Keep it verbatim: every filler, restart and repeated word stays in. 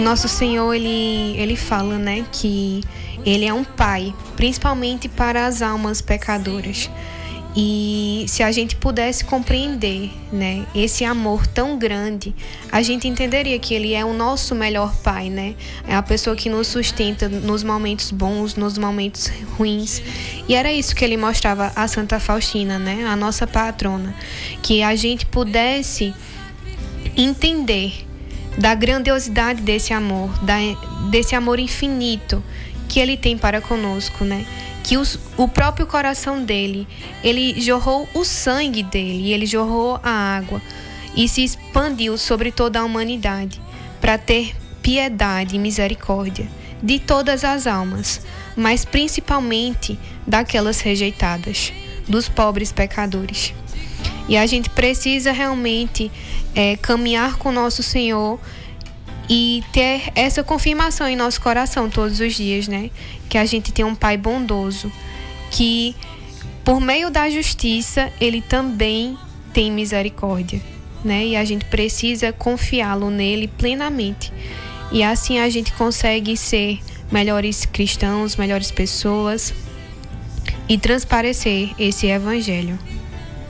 Nosso Senhor, ele, ele fala, né, que ele é um pai, principalmente para as almas pecadoras. E se a gente pudesse compreender, né, esse amor tão grande, a gente entenderia que ele é o nosso melhor pai, né? É a pessoa que nos sustenta nos momentos bons, nos momentos ruins. E era isso que ele mostrava a Santa Faustina, né, a nossa patrona, que a gente pudesse entender da grandiosidade desse amor, da, desse amor infinito que ele tem para conosco, né? Que os, o próprio coração dele, ele jorrou o sangue dele, ele jorrou a água e se expandiu sobre toda a humanidade para ter piedade e misericórdia de todas as almas, mas principalmente daquelas rejeitadas, dos pobres pecadores. E a gente precisa realmente é, caminhar com o nosso Senhor e ter essa confirmação em nosso coração todos os dias, né? Que a gente tem um Pai bondoso, que por meio da justiça, Ele também tem misericórdia, né? E a gente precisa confiá-lo nele plenamente. E assim a gente consegue ser melhores cristãos, melhores pessoas e transparecer esse evangelho.